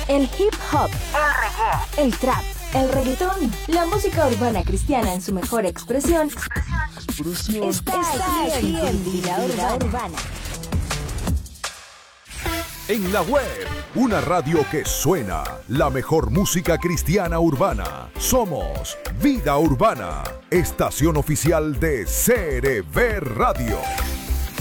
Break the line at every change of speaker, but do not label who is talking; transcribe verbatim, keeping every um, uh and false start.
El hip hop, el reggae, el trap, el reggaetón, la música urbana cristiana en su mejor expresión, está, está aquí en Vida Urbana.
En la web, una radio que suena, la mejor música cristiana urbana. Somos Vida Urbana, estación oficial de C R V Radio.